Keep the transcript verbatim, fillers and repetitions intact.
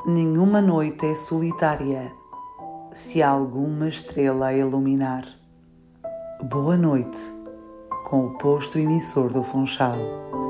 Nenhuma noite é solitária se há alguma estrela a iluminar. Boa noite, com o posto emissor do Funchal.